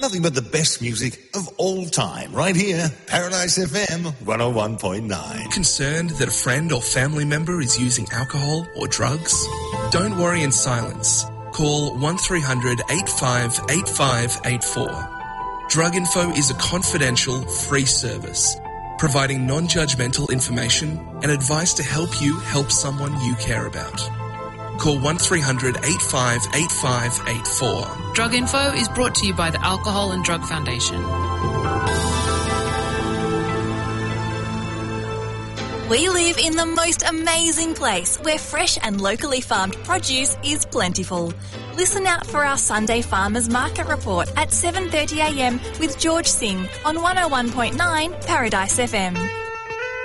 Nothing but the best music of all time, right here, Paradise FM 101.9. Concerned that a friend or family member is using alcohol or drugs? Don't worry in silence. Call 1300 85 8584. Drug Info is a confidential, free service, providing non-judgmental information and advice to help you help someone you care about. Call 1300 85 8584. Drug Info is brought to you by the Alcohol and Drug Foundation. We live in the most amazing place where fresh and locally farmed produce is plentiful. Listen out for our Sunday Farmers Market Report at 7:30 a.m. with George Singh on 101.9 Paradise FM.